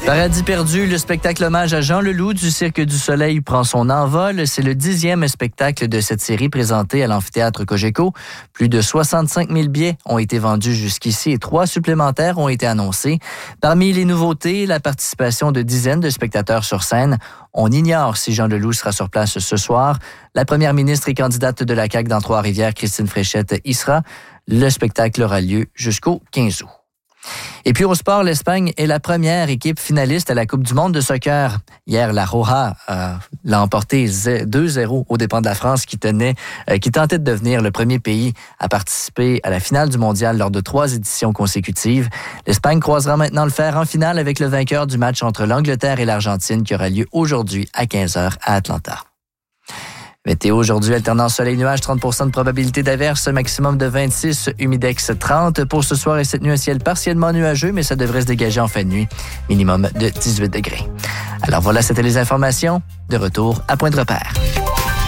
Paradis perdu, le spectacle hommage à Jean Leloup du Cirque du Soleil prend son envol. C'est le 10e spectacle de cette série présentée à l'amphithéâtre Cogeco. Plus de 65 000 billets ont été vendus jusqu'ici et 3 supplémentaires ont été annoncés. Parmi les nouveautés, la participation de dizaines de spectateurs sur scène. On ignore si Jean Leloup sera sur place ce soir. La première ministre et candidate de la CAQ dans Trois-Rivières, Christine Fréchette, y sera. Le spectacle aura lieu jusqu'au 15 août. Et puis au sport, l'Espagne est la première équipe finaliste à la Coupe du monde de soccer. Hier, la Roja l'a emporté 2-0 aux dépens de la France qui tentait de devenir le premier pays à participer à la finale du mondial lors de 3 éditions consécutives. L'Espagne croisera maintenant le fer en finale avec le vainqueur du match entre l'Angleterre et l'Argentine qui aura lieu aujourd'hui à 15h à Atlanta. Météo aujourd'hui, alternance soleil-nuage, 30% de probabilité d'averse, maximum de 26, humidex 30. Pour ce soir et cette nuit, un ciel partiellement nuageux, mais ça devrait se dégager en fin de nuit, minimum de 18 degrés. Alors voilà, c'était les informations. De retour à Point de repère.